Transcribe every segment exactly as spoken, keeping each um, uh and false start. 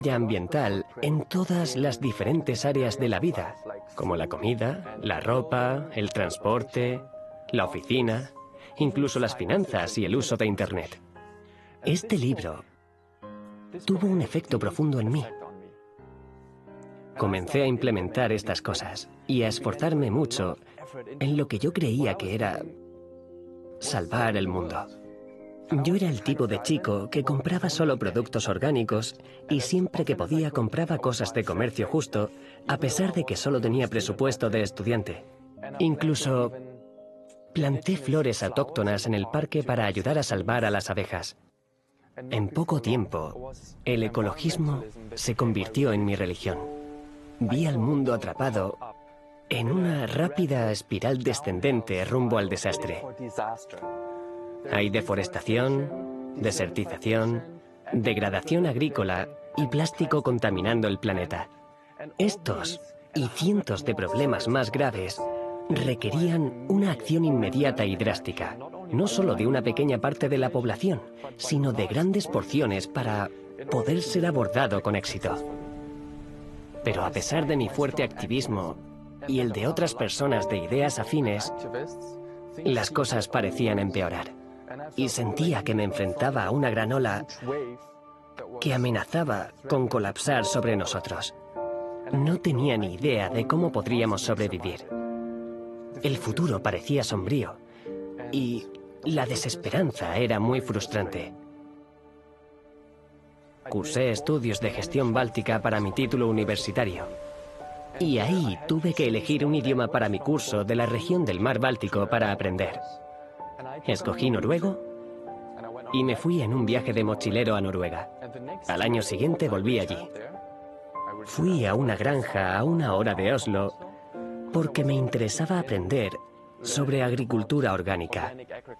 ambiental en todas las diferentes áreas de la vida, como la comida, la ropa, el transporte, la oficina, incluso las finanzas y el uso de Internet. Este libro tuvo un efecto profundo en mí. Comencé a implementar estas cosas y a esforzarme mucho en lo que yo creía que era salvar el mundo. Yo era el tipo de chico que compraba solo productos orgánicos y siempre que podía compraba cosas de comercio justo, a pesar de que solo tenía presupuesto de estudiante. Incluso planté flores autóctonas en el parque para ayudar a salvar a las abejas. En poco tiempo, el ecologismo se convirtió en mi religión. Vi al mundo atrapado en una rápida espiral descendente rumbo al desastre. Hay deforestación, desertización, degradación agrícola y plástico contaminando el planeta. Estos y cientos de problemas más graves requerían una acción inmediata y drástica, no solo de una pequeña parte de la población, sino de grandes porciones para poder ser abordado con éxito. Pero a pesar de mi fuerte activismo y el de otras personas de ideas afines, las cosas parecían empeorar. Y sentía que me enfrentaba a una gran ola que amenazaba con colapsar sobre nosotros. No tenía ni idea de cómo podríamos sobrevivir. El futuro parecía sombrío y la desesperanza era muy frustrante. Cursé estudios de gestión báltica para mi título universitario. Y ahí tuve que elegir un idioma para mi curso de la región del mar Báltico para aprender. Escogí noruego y me fui en un viaje de mochilero a Noruega. Al año siguiente volví allí. Fui a una granja a una hora de Oslo porque me interesaba aprender sobre agricultura orgánica.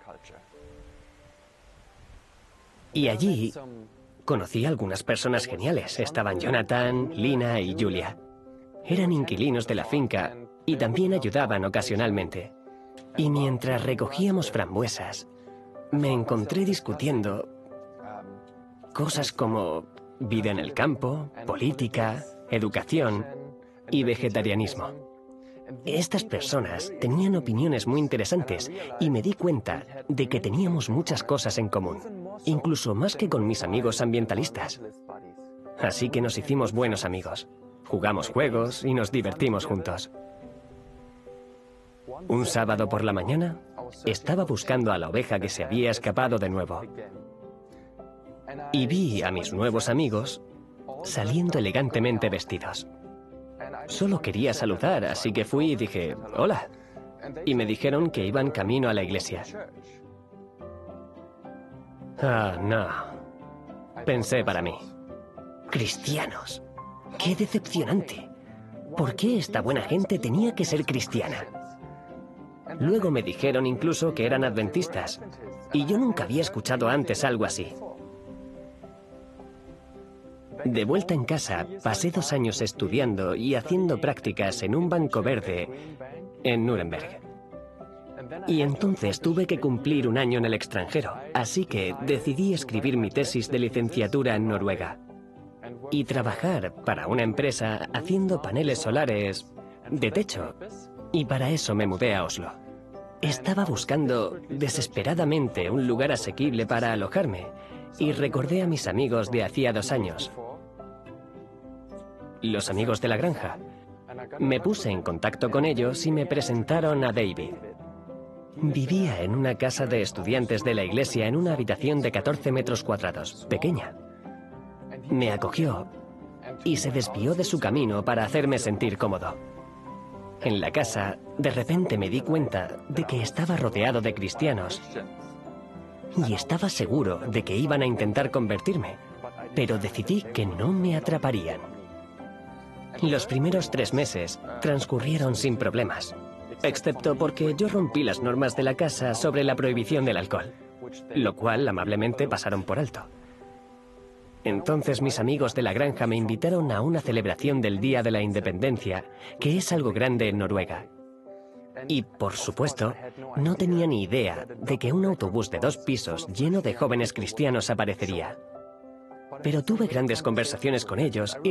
Y allí conocí a algunas personas geniales. Estaban Jonathan, Lina y Julia. Eran inquilinos de la finca y también ayudaban ocasionalmente. Y mientras recogíamos frambuesas, me encontré discutiendo cosas como vida en el campo, política, educación y vegetarianismo. Estas personas tenían opiniones muy interesantes y me di cuenta de que teníamos muchas cosas en común, incluso más que con mis amigos ambientalistas. Así que nos hicimos buenos amigos. Jugamos juegos y nos divertimos juntos. Un sábado por la mañana, estaba buscando a la oveja que se había escapado de nuevo. Y vi a mis nuevos amigos saliendo elegantemente vestidos. Solo quería saludar, así que fui y dije, hola. Y me dijeron que iban camino a la iglesia. Ah, no. Pensé para mí. Cristianos. ¡Qué decepcionante! ¿Por qué esta buena gente tenía que ser cristiana? Luego me dijeron incluso que eran adventistas, y yo nunca había escuchado antes algo así. De vuelta en casa, pasé dos años estudiando y haciendo prácticas en un banco verde en Nuremberg. Y entonces tuve que cumplir un año en el extranjero, así que decidí escribir mi tesis de licenciatura en Noruega y trabajar para una empresa haciendo paneles solares de techo. Y para eso me mudé a Oslo. Estaba buscando desesperadamente un lugar asequible para alojarme y recordé a mis amigos de hacía dos años. Los amigos de la granja. Me puse en contacto con ellos y me presentaron a David. Vivía en una casa de estudiantes de la iglesia en una habitación de catorce metros cuadrados, pequeña. Me acogió y se desvió de su camino para hacerme sentir cómodo. En la casa, de repente me di cuenta de que estaba rodeado de cristianos y estaba seguro de que iban a intentar convertirme, pero decidí que no me atraparían. Los primeros tres meses transcurrieron sin problemas, excepto porque yo rompí las normas de la casa sobre la prohibición del alcohol, lo cual amablemente pasaron por alto. Entonces mis amigos de la granja me invitaron a una celebración del Día de la Independencia, que es algo grande en Noruega. Y, por supuesto, no tenía ni idea de que un autobús de dos pisos lleno de jóvenes cristianos aparecería. Pero tuve grandes conversaciones con ellos y